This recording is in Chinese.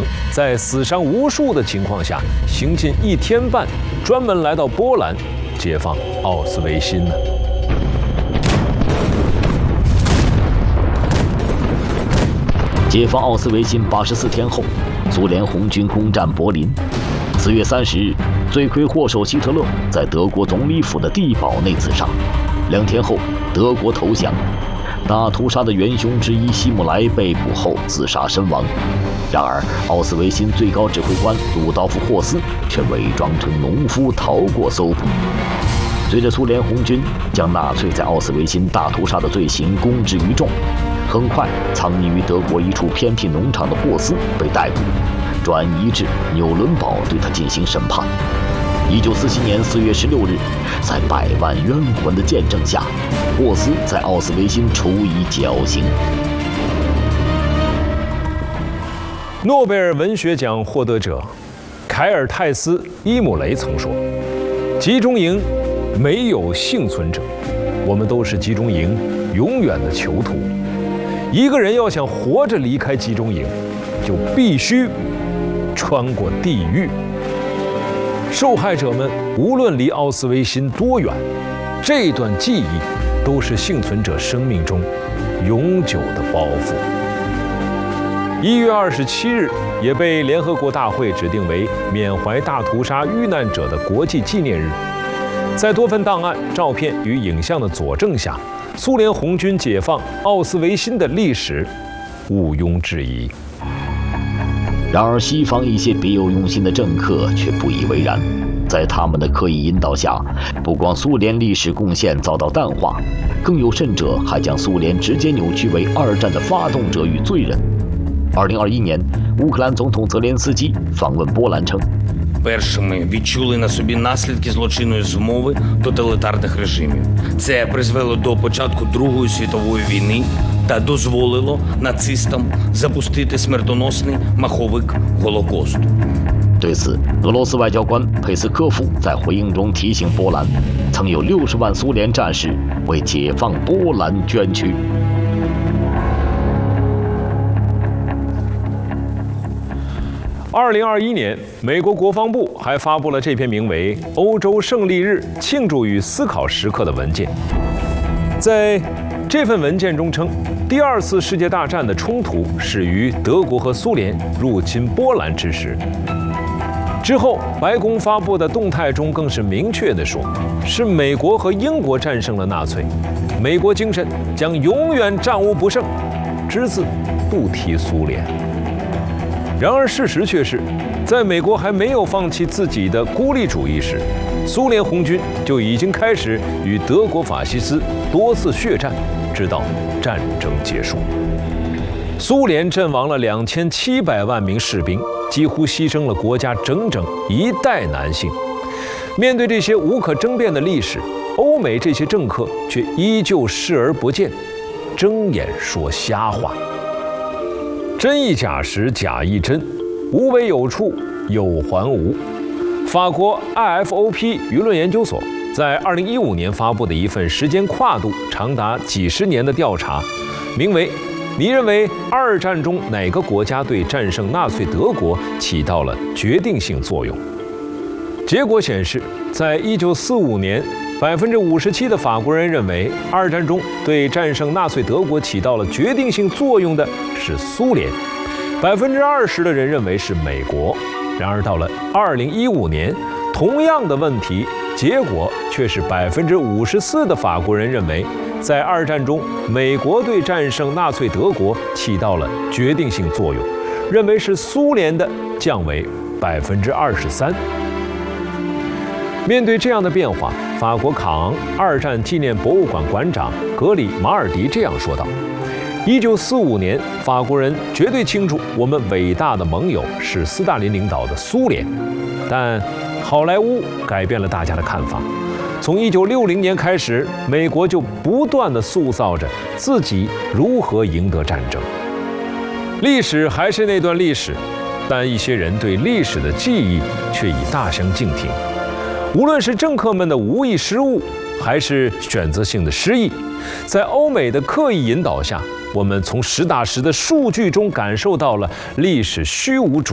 在死伤无数的情况下，行进1天半，专门来到波兰解放奥斯维辛呢？ 解放奥斯维辛84天后，苏联红军攻占柏林。4月30日，罪魁祸首希特勒在德国总理府的地堡内自杀。2天后，德国投降。大屠杀的元凶之一希姆莱被捕后自杀身亡。然而，奥斯维辛最高指挥官鲁道夫·霍斯却伪装成农夫逃过搜捕。随着苏联红军将纳粹在奥斯维辛大屠杀的罪行公之于众，很快藏匿于德国一处偏僻农场的霍斯被逮捕，转移至纽伦堡对他进行审判。1947年4月16日，在百万冤魂的见证下，霍斯在奥斯维辛处以绞刑。 诺贝尔文学奖获得者凯尔泰斯·伊姆雷曾说：“集中营没有幸存者，我们都是集中营永远的囚徒。一个人要想活着离开集中营，就必须穿过地狱。”受害者们无论离奥斯维辛多远，这段记忆都是幸存者生命中永久的包袱。1月27日也被联合国大会指定为缅怀大屠杀遇难者的国际纪念日。在多份档案、照片与影像的佐证下，苏联红军解放奥斯维辛的历史毋庸置疑。 然而，西方一些别有用心的政客却不以为然。在他们的刻意引导下，不光苏联历史贡献遭到淡化，更有甚者还将苏联直接扭曲为2战的发动者与罪人。2021年，乌克兰总统泽连斯基访问波兰称 ：“Першими відчули на собі наслідки злочинної змови тоталітарних режимів. Це призвело до початку Другої світової війни та дозволило нацистам запустити смертоносний маховик Голокосту。” 对此，俄罗斯外交官佩斯科夫在回应中提醒波兰，曾有60万苏联战士为解放波兰捐躯。 2021年，美国国防部还发布了这篇名为《欧洲胜利日庆祝与思考时刻》的文件。在这份文件中称，第2次世界大战的冲突始于德国和苏联入侵波兰之时。之后，白宫发布的动态中更是明确地说，是美国和英国战胜了纳粹，美国精神将永远战无不胜，只字不提苏联。然而事实却是，在美国还没有放弃自己的孤立主义时，苏联红军就已经开始与德国法西斯多次血战，直到战争结束。苏联阵亡了2700万名士兵，几乎牺牲了国家整整一代男性。面对这些无可争辩的历史，欧美这些政客却依旧视而不见，睁眼说瞎话。真亦假时，假亦真，无为有处，有还无。法国 IFOP 舆论研究所在2015年发布的一份时间跨度长达几十年的调查，名为“你认为2战中哪个国家对战胜纳粹德国起到了决定性作用？”结果显示，在1945年，57%的法国人认为2战中对战胜纳粹德国起到了决定性作用的是苏联，20%的人认为是美国。然而到了2015年，同样的问题，结果却是54%的法国人认为，在2战中，美国对战胜纳粹德国起到了决定性作用，认为是苏联的降为23%。面对这样的变化，法国卡昂2战纪念博物馆馆长格里马尔迪这样说道：“1945年，法国人绝对清楚我们伟大的盟友是斯大林领导的苏联，但好莱坞改变了大家的看法。从1960年开始，美国就不断地塑造着自己如何赢得战争。历史还是那段历史，但一些人对历史的记忆却已大相径庭。无论是政客们的无意失误，还是选择性的失忆，在欧美的刻意引导下，我们从实打实的数据中感受到了历史虚无主义